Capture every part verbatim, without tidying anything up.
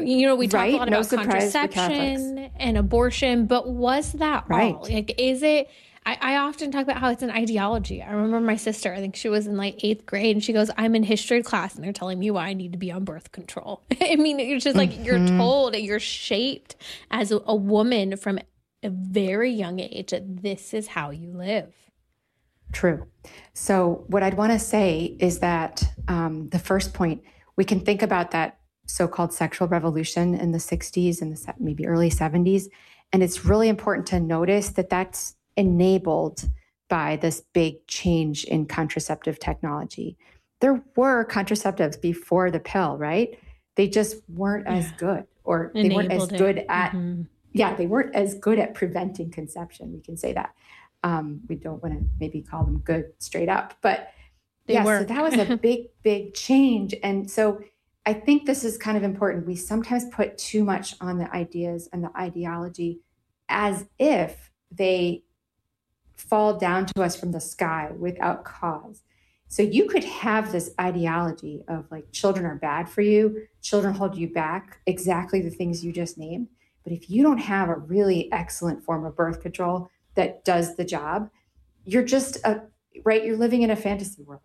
You know, we talk right? a lot No about contraception and abortion, but was that right. all? Like, is it, I, I often talk about how it's an ideology. I remember my sister, I think she was in like eighth grade, and she goes, I'm in history class and they're telling me why I need to be on birth control. I mean, it's just like, mm-hmm. you're told, you're shaped as a, a woman from a very young age that this is how you live. True. So what I'd want to say is that um, the first point, we can think about that so-called sexual revolution in the sixties and the maybe early seventies. And it's really important to notice that that's enabled by this big change in contraceptive technology. There were contraceptives before the pill, right? They just weren't yeah. as good, or they Enabled weren't as it. good at, mm-hmm. yeah, they weren't as good at preventing conception. We can say that. Um, we don't want to maybe call them good straight up, but they yeah, work. So that was a big, big change. And so I think this is kind of important. We sometimes put too much on the ideas and the ideology as if they fall down to us from the sky without cause. So you could have this ideology of like, children are bad for you, children hold you back, exactly the things you just named. But if you don't have a really excellent form of birth control that does the job, you're just a, right, you're living in a fantasy world.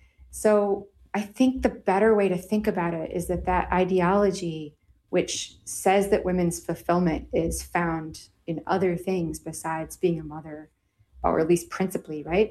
So I think the better way to think about it is that that ideology, which says that women's fulfillment is found in other things besides being a mother, or at least principally, right?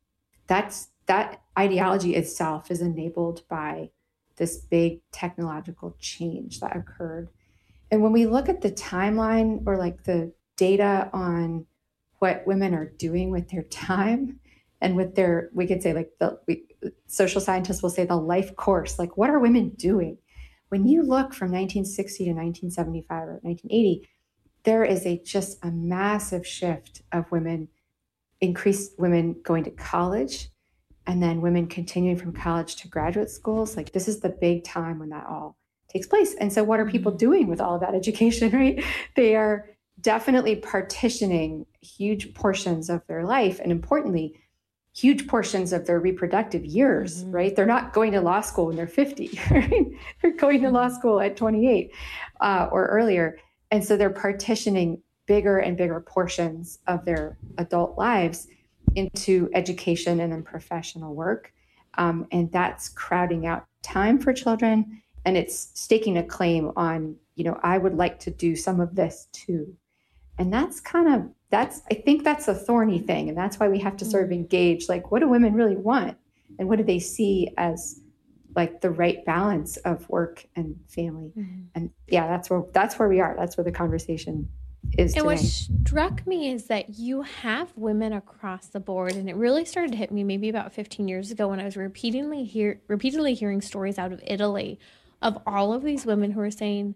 That's that ideology itself is enabled by this big technological change that occurred. And when we look at the timeline or like the data on what women are doing with their time and with their, we could say like the we, social scientists will say the life course, like what are women doing? When you look from nineteen sixty to nineteen seventy-five or nineteen eighty, there is a just a massive shift of women, increased women going to college, and then women continuing from college to graduate schools. Like this is the big time when that all takes place. And so what are people doing with all of that education, right? They are definitely partitioning huge portions of their life, and importantly, huge portions of their reproductive years, mm-hmm. right? They're not going to law school when they're fifty, right? They're going to law school at twenty-eight uh, or earlier. And so they're partitioning bigger and bigger portions of their adult lives into education and then professional work. Um, and that's crowding out time for children. And it's staking a claim on, you know, I would like to do some of this too. And that's kind of, that's, I think that's a thorny thing. And that's why we have to sort of engage, like, what do women really want? And what do they see as like the right balance of work and family? Mm-hmm. And yeah, that's where, that's where we are. That's where the conversation is and today. What struck me is that you have women across the board. And it really started to hit me maybe about fifteen years ago when I was repeatedly hear, repeatedly hearing stories out of Italy of all of these women who are saying,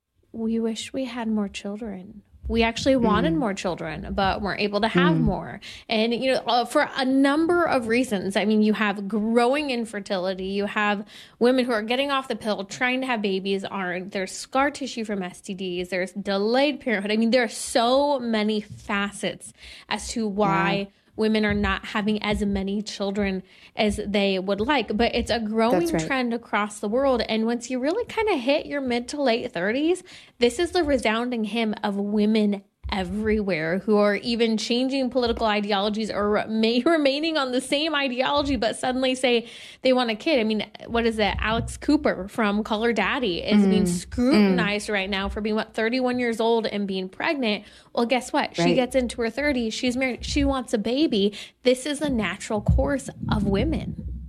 we wish we had more children. We actually wanted mm. more children, but weren't able to have mm. more. And, you know, uh, for a number of reasons. I mean, you have growing infertility. You have women who are getting off the pill, trying to have babies, aren't. There's scar tissue from S T Ds. There's delayed parenthood. I mean, there are so many facets as to why yeah. women are not having as many children as they would like. But it's a growing right. trend across the world. And once you really kind of hit your mid to late thirties, this is the resounding hymn of women everywhere who are even changing political ideologies or may, remaining on the same ideology, but suddenly say they want a kid. I mean, what is it? Alex Cooper from Call Her Daddy is mm. being scrutinized mm. right now for being, what, thirty-one years old and being pregnant. Well, guess what? Right. She gets into her thirties. She's married. She wants a baby. This is the natural course of women.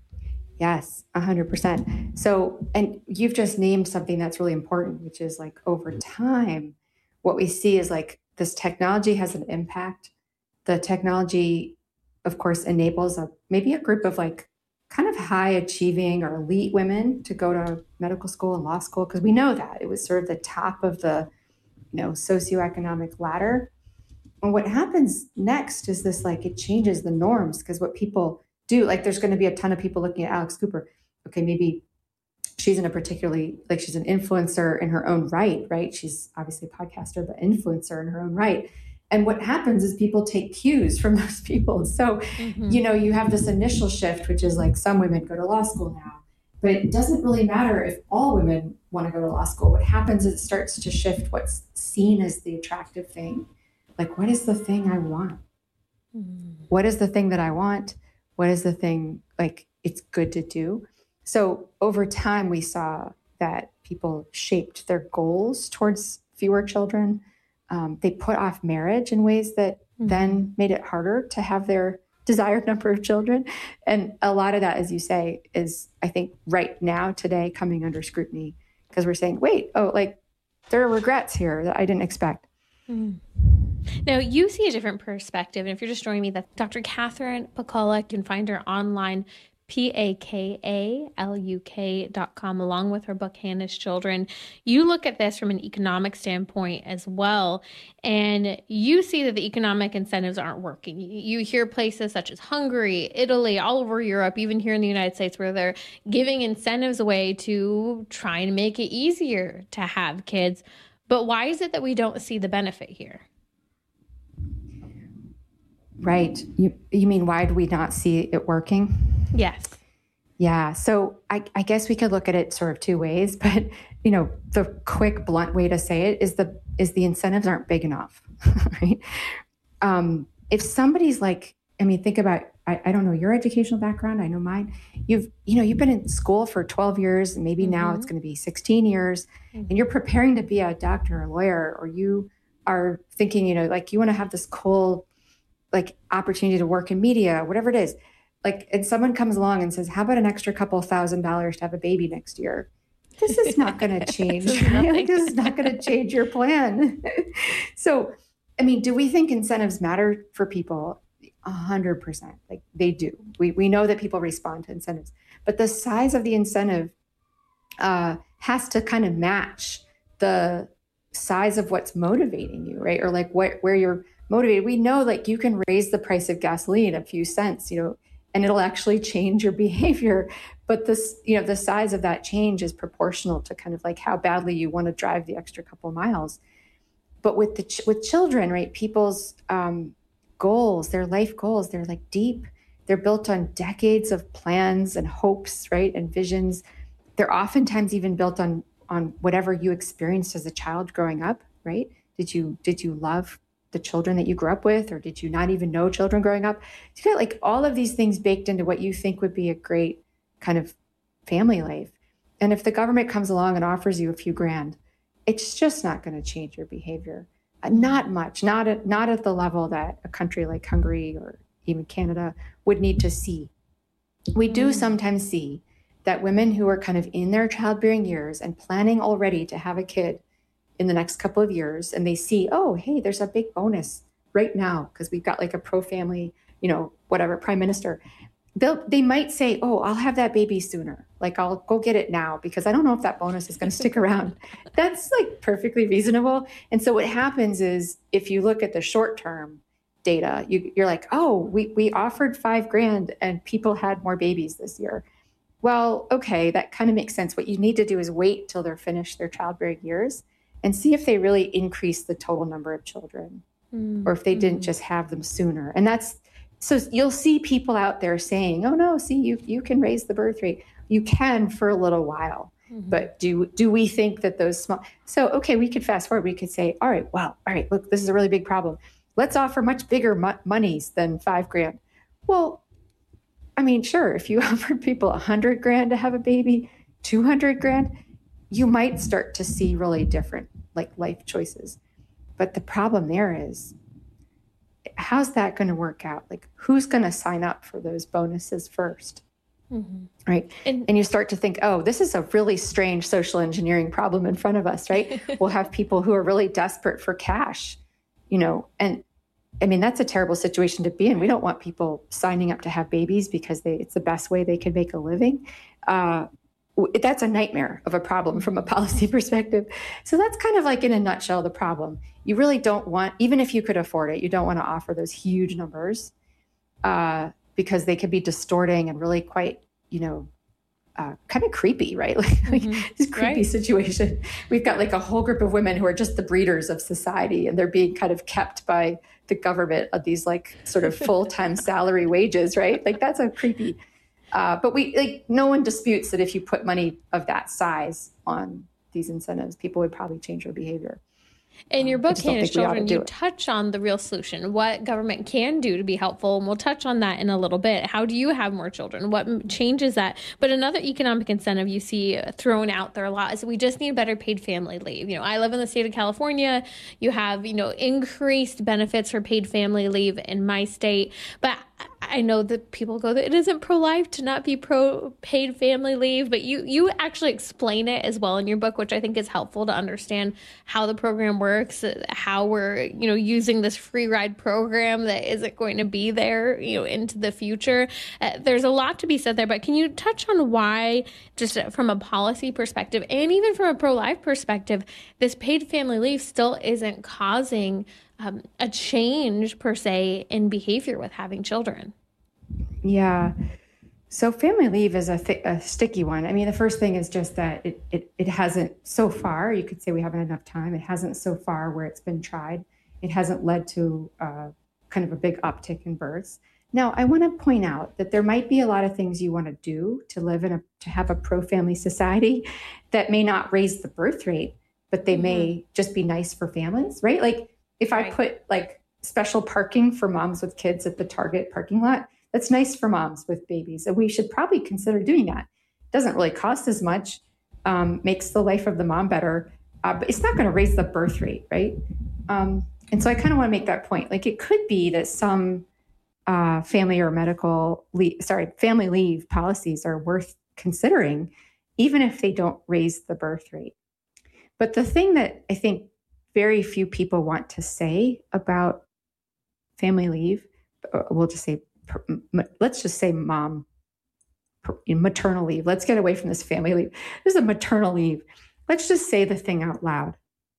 Yes, one hundred percent. So, and you've just named something that's really important, which is like over time, what we see is like this technology has an impact. The technology, of course, enables a maybe a group of like kind of high achieving or elite women to go to medical school and law school, because we know that it was sort of the top of the, you know, socioeconomic ladder. And what happens next is this, like, it changes the norms, because what people do, like, there's going to be a ton of people looking at Alex Cooper. Okay, maybe she's in a particularly, like, she's an influencer in her own right, right? She's obviously a podcaster, but influencer in her own right. And what happens is people take cues from those people. So, mm-hmm. you know, you have this initial shift, which is like some women go to law school now, But it doesn't really matter if all women want to go to law school. What happens is it starts to shift what's seen as the attractive thing. Like, what is the thing I want? Mm. What is the thing that I want? What is the thing, like, it's good to do? So over time, we saw that people shaped their goals towards fewer children. Um, they put off marriage in ways that mm. then made it harder to have their desired number of children. And a lot of that, as you say, is, I think, right now, today, coming under scrutiny, because we're saying, wait, oh, like, there are regrets here that I didn't expect. Mm. Now, you see a different perspective. And if you're just joining me, that's Doctor Katherine Pakaluk. You can find her online, P A K A L U K dot com, along with her book, Hannah's Children. You look at this from an economic standpoint as well, and you see that the economic incentives aren't working. You hear places such as Hungary, Italy, all over Europe, even here in the United States, where they're giving incentives away to try and make it easier to have kids. But why is it that we don't see the benefit here? Right. You you mean, why do we not see it working? Yes. Yeah. So I, I guess we could look at it sort of two ways, but, you know, the quick, blunt way to say it is the is the incentives aren't big enough, right? Um, if somebody's like, I mean, think about, I, I don't know your educational background. I know mine. You've, you know, you've been in school for twelve years, and maybe mm-hmm. now it's going to be sixteen years, mm-hmm. and you're preparing to be a doctor or a lawyer, or you are thinking, you know, like you want to have this cool, like, opportunity to work in media, whatever it is. Like, and someone comes along and says, how about an extra couple thousand dollars to have a baby next year? This is not going to change. Like, this is not going to change your plan. So, I mean, do we think incentives matter for people? A hundred percent. Like, they do. We we know that people respond to incentives, but the size of the incentive uh, has to kind of match the size of what's motivating you, right? Or like what, where you're motivated. We know, like, you can raise the price of gasoline a few cents, you know, and it'll actually change your behavior. But this, you know, the size of that change is proportional to kind of like how badly you want to drive the extra couple miles. But with the ch- with children, right, people's um, goals, their life goals, they're like deep. They're built on decades of plans and hopes, right, and visions. They're oftentimes even built on on whatever you experienced as a child growing up, right? Did you did you love the children that you grew up with, or did you not even know children growing up? You got like all of these things baked into what you think would be a great kind of family life. And if the government comes along and offers you a few grand, it's just not going to change your behavior. Uh, not much, not at, not at the level that a country like Hungary or even Canada would need to see. We do sometimes see that women who are kind of in their childbearing years and planning already to have a kid in the next couple of years, and they see, oh, hey, there's a big bonus right now because we've got like a pro-family, you know, whatever, prime minister. They'll, they might say, oh, I'll have that baby sooner. Like, I'll go get it now because I don't know if that bonus is going to stick around. That's like perfectly reasonable. And so what happens is, if you look at the short-term data, you, you're like, oh, we, we offered five grand and people had more babies this year. Well, okay, that kind of makes sense. What you need to do is wait till they're finished their childbearing years and see if they really increase the total number of children, mm. or if they didn't mm. just have them sooner. And that's, so you'll see people out there saying, oh no, see, you you can raise the birth rate. You can for a little while, mm-hmm. but do do we think that those small, so, okay, we could fast forward. We could say, all right, well, all right, look, this is a really big problem. Let's offer much bigger mo- monies than five grand. Well, I mean, sure, if you offered people a hundred grand to have a baby, two hundred grand, you might start to see really different like life choices. But the problem there is, how's that going to work out? Like, who's going to sign up for those bonuses first? Mm-hmm. Right. And, and you start to think, oh, this is a really strange social engineering problem in front of us, right? We'll have people who are really desperate for cash, you know, and I mean, that's a terrible situation to be in. We don't want people signing up to have babies because they, it's the best way they can make a living. Uh, that's a nightmare of a problem from a policy perspective. So that's kind of like, in a nutshell, the problem. You really don't want, even if you could afford it, you don't want to offer those huge numbers uh, because they could be distorting and really quite, you know, uh, kind of creepy, right? Like, mm-hmm. like this creepy right. situation. We've got like a whole group of women who are just the breeders of society, and they're being kind of kept by the government of these like sort of full-time salary wages, right? Like, that's a creepy. Uh, but we like no one disputes that if you put money of that size on these incentives, people would probably change their behavior. In your book, Candace Children, you touch on the real solution, what government can do to be helpful, and we'll touch on that in a little bit. How do you have more children? What changes that? But another economic incentive you see thrown out there a lot is we just need better paid family leave. You know, I live in the state of California. You have, you know, increased benefits for paid family leave in my state, but I know that people go that it isn't pro-life to not be pro-paid family leave, but you you actually explain it as well in your book, which I think is helpful to understand how the program works, how we're, you know, using this free ride program that isn't going to be there, you know, into the future. Uh, there's a lot to be said there, but can you touch on why, just from a policy perspective and even from a pro-life perspective, this paid family leave still isn't causing um, a change per se in behavior with having children? Yeah. So family leave is a, th- a sticky one. I mean, the first thing is just that it, it it hasn't so far, you could say we haven't enough time. It hasn't so far where it's been tried. It hasn't led to uh, kind of a big uptick in births. Now, I want to point out that there might be a lot of things you want to do to live in a, to have a pro-family society that may not raise the birth rate, but they mm-hmm. may just be nice for families, right? Like if right. I put like special parking for moms with kids at the Target parking lot, that's nice for moms with babies. And we should probably consider doing that. It doesn't really cost as much, um, makes the life of the mom better, uh, but it's not going to raise the birth rate, right? Um, and so I kind of want to make that point. Like it could be that some uh, family or medical leave, sorry, family leave policies are worth considering, even if they don't raise the birth rate. But the thing that I think very few people want to say about family leave, we'll just say, let's just say mom, maternal leave. Let's get away from this family leave. This is a maternal leave. Let's just say the thing out loud.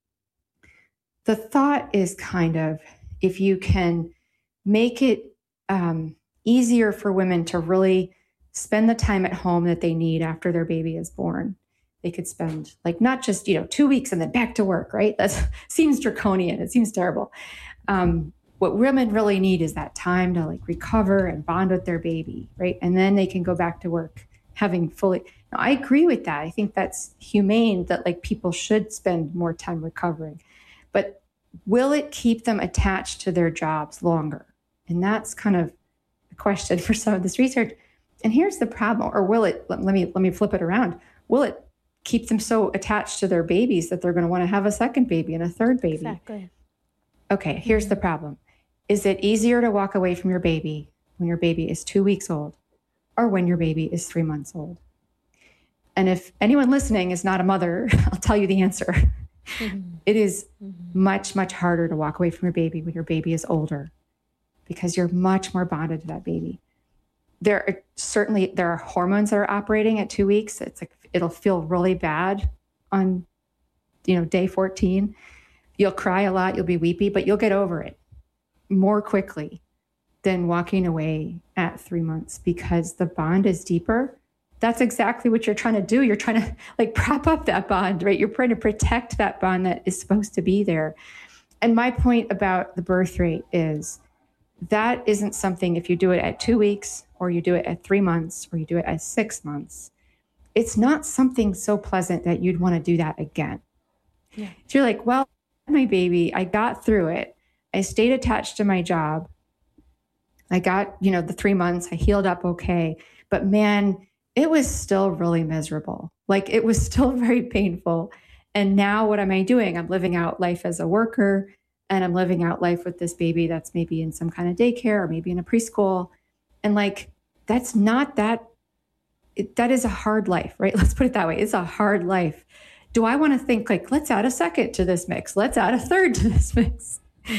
The thought is kind of, if you can make it um, easier for women to really spend the time at home that they need after their baby is born. They could spend like not just, you know, two weeks and then back to work, right? That seems draconian. It seems terrible. Um, What women really need is that time to like recover and bond with their baby, right? And then they can go back to work having fully. Now, I agree with that. I think that's humane that like people should spend more time recovering. But will it keep them attached to their jobs longer? And that's kind of the question for some of this research. And here's the problem, or will it, let me let me flip it around. Will it keep them so attached to their babies that they're going to want to have a second baby and a third baby? Exactly. Okay, here's the problem. Is it easier to walk away from your baby when your baby is two weeks old or when your baby is three months old? And if anyone listening is not a mother, I'll tell you the answer. Mm-hmm. It is mm-hmm. much, much harder to walk away from your baby when your baby is older because you're much more bonded to that baby. There are certainly, there are hormones that are operating at two weeks. It's like, it'll feel really bad on, you know, day fourteen. You'll cry a lot, you'll be weepy, but you'll get over it more quickly than walking away at three months because the bond is deeper. That's exactly what you're trying to do. You're trying to like prop up that bond, right? You're trying to protect that bond that is supposed to be there. And my point about the birth rate is that isn't something, if you do it at two weeks or you do it at three months or you do it at six months, it's not something so pleasant that you'd want to do that again. Yeah. So you're like, well, my baby, I got through it. I stayed attached to my job. I got, you know, the three months, I healed up okay. But man, it was still really miserable. Like it was still very painful. And now what am I doing? I'm living out life as a worker and I'm living out life with this baby that's maybe in some kind of daycare or maybe in a preschool. And like, that's not that, it, that is a hard life, right? Let's put it that way. It's a hard life. Do I want to think like, let's add a second to this mix. Let's add a third to this mix.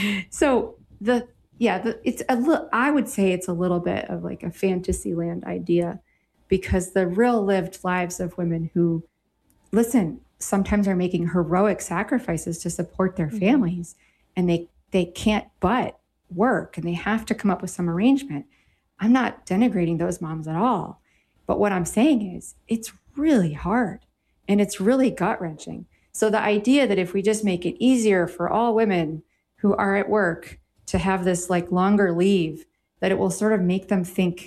So the, yeah, the, it's a little, I would say it's a little bit of like a fantasy land idea because the real lived lives of women who, listen, sometimes are making heroic sacrifices to support their families and they, they can't but work and they have to come up with some arrangement. I'm not denigrating those moms at all. But what I'm saying is it's really hard and it's really gut wrenching. So the idea that if we just make it easier for all women who are at work to have this like longer leave, that it will sort of make them think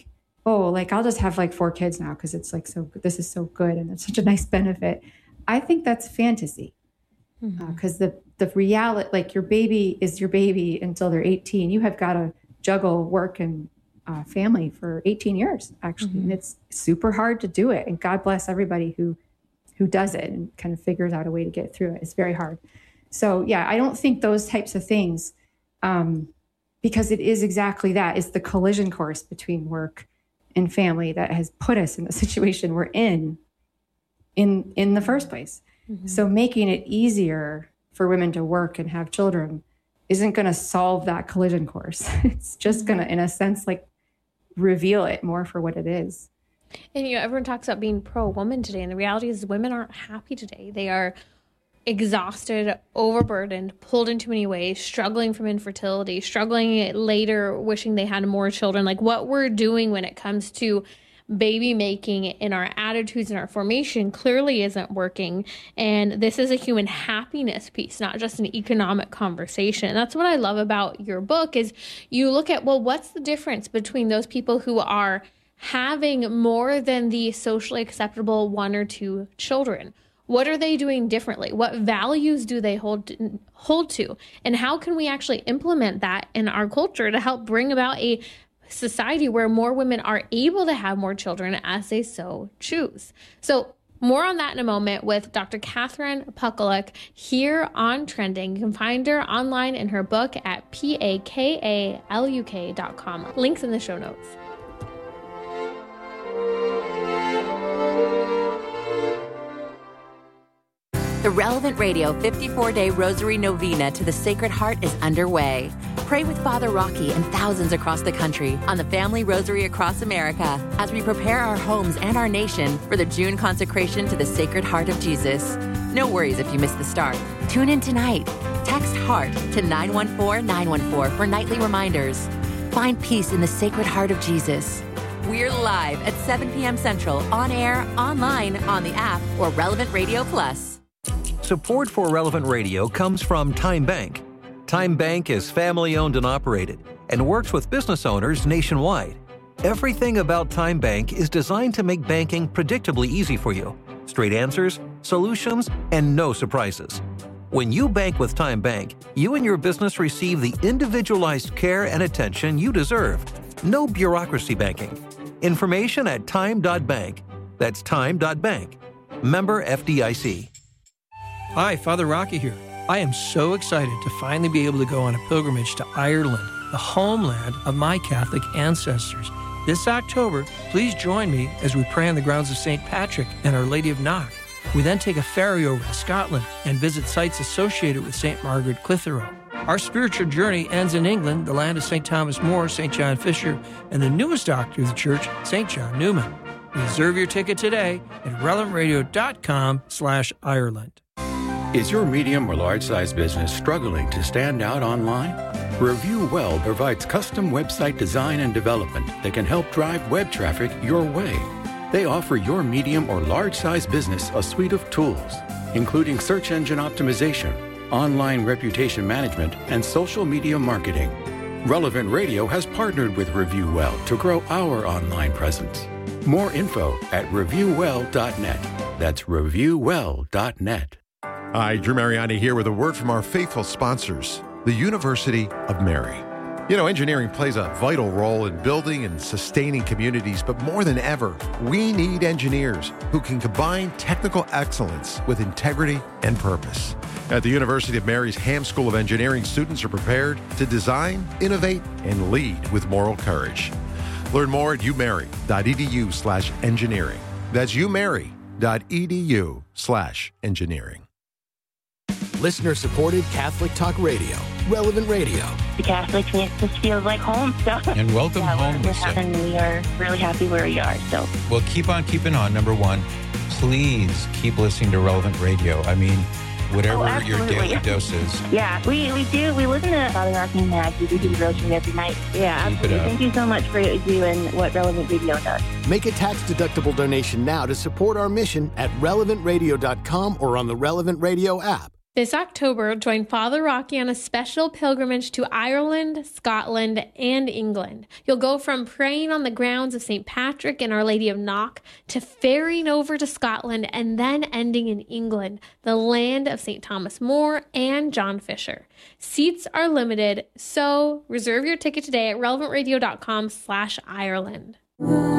oh, like I'll just have like four kids now because it's like so, this is so good and it's such a nice benefit. I think that's fantasy because mm-hmm. uh, the, the reality, like your baby is your baby until they're eighteen. You have got to juggle work and uh, family for eighteen years, actually. Mm-hmm. And it's super hard to do it. And God bless everybody who who does it and kind of figures out a way to get through it. It's very hard. So yeah, I don't think those types of things, um, because it is exactly that. It's the collision course between work and family that has put us in the situation we're in, in, in the first place. Mm-hmm. So making it easier for women to work and have children isn't going to solve that collision course. It's just mm-hmm. going to, in a sense, like reveal it more for what it is. And, you know, everyone talks about being pro-woman today, and the reality is women aren't happy today. They are exhausted, overburdened, pulled in too many ways, struggling from infertility, struggling later, wishing they had more children. Like what we're doing when it comes to baby making in our attitudes and our formation clearly isn't working. And this is a human happiness piece, not just an economic conversation. And that's what I love about your book is you look at, well, what's the difference between those people who are having more than the socially acceptable one or two children? What are they doing differently? What values do they hold hold to? And how can we actually implement that in our culture to help bring about a society where more women are able to have more children as they so choose? So more on that in a moment with Doctor Catherine Pakaluk here on Trending. You can find her online in her book at P A K A L U K dot com. Links in the show notes. The Relevant Radio fifty-four day Rosary Novena to the Sacred Heart is underway. Pray with Father Rocky and thousands across the country on the Family Rosary across America as we prepare our homes and our nation for the June consecration to the Sacred Heart of Jesus. No worries if you missed the start. Tune in tonight. Text HEART to nine one four nine one four for nightly reminders. Find peace in the Sacred Heart of Jesus. We're live at seven p.m. Central, on air, online, on the app, or Relevant Radio Plus. Support for Relevant Radio comes from Time Bank. Time Bank is family-owned and operated and works with business owners nationwide. Everything about Time Bank is designed to make banking predictably easy for you. Straight answers, solutions, and no surprises. When you bank with Time Bank, you and your business receive the individualized care and attention you deserve. No bureaucracy banking. Information at time dot bank. That's time dot bank. Member F D I C. Hi, Father Rocky here. I am so excited to finally be able to go on a pilgrimage to Ireland, the homeland of my Catholic ancestors. This October, please join me as we pray on the grounds of Saint Patrick and Our Lady of Knock. We then take a ferry over to Scotland and visit sites associated with Saint Margaret Clitheroe. Our spiritual journey ends in England, the land of Saint Thomas More, Saint John Fisher, and the newest doctor of the church, Saint John Newman. Reserve your ticket today at relevant radio dot com slash Ireland. Is your medium or large-size business struggling to stand out online? Review Well provides custom website design and development that can help drive web traffic your way. They offer your medium or large-size business a suite of tools, including search engine optimization, online reputation management, and social media marketing. Relevant Radio has partnered with Review Well to grow our online presence. More info at review well dot net. That's review well dot net. Hi, Drew Mariani here with a word from our faithful sponsors, the University of Mary. You know, engineering plays a vital role in building and sustaining communities, but more than ever, we need engineers who can combine technical excellence with integrity and purpose. At the University of Mary's Ham School of Engineering, students are prepared to design, innovate, and lead with moral courage. Learn more at umary.edu slash engineering. That's umary.edu slash engineering. Listener-supported Catholic Talk Radio, Relevant Radio. The Catholic just feels like home. So. And welcome yeah, home, Lisa. And we are really happy where we are. So. Well, keep on keeping on. Number one, please keep listening to Relevant Radio. I mean, whatever oh, your daily dose is. Yeah, we, we do. We listen to Father Rocky and Matt. We do the Rosary every night. Yeah, keep absolutely. Thank you so much for what you do and what Relevant Radio does. Make a tax-deductible donation now to support our mission at relevant radio dot com or on the Relevant Radio app. This October, join Father Rocky on a special pilgrimage to Ireland, Scotland, and England. You'll go from praying on the grounds of Saint Patrick and Our Lady of Knock to ferrying over to Scotland and then ending in England, the land of Saint Thomas More and John Fisher. Seats are limited, so reserve your ticket today at relevant radio dot com slash Ireland.